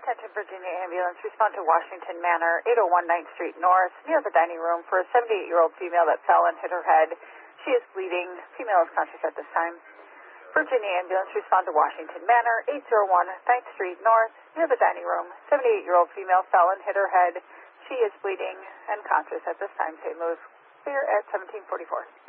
Attention Virginia Ambulance, respond to Washington Manor, 801 9th Street North, near the dining room for a 78-year-old female that fell and hit her head. She is bleeding. Female is conscious at this time. Virginia Ambulance, respond to Washington Manor, 801 9th Street North, near the dining room. 78-year-old female fell and hit her head. She is bleeding and conscious at this time. St. Louis, clear at 1744.